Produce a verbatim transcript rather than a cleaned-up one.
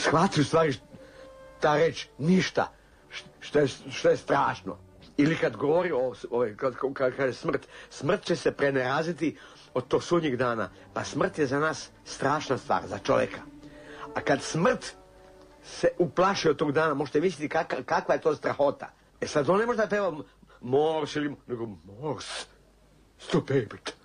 shvati u stvari ta reč ništa, što je, što je strašno. Ili kad govori o, o kad, kad kaže smrt, smrt će se preneraziti od tog sudnjeg dana. Pa smrt je za nas strašna stvar, za čovjeka. A kad smrt se uplaši od tog dana, možete misliti kak, kakva je to strahota. E sad on ne može da peva Mors ili, nego Mors, stupid.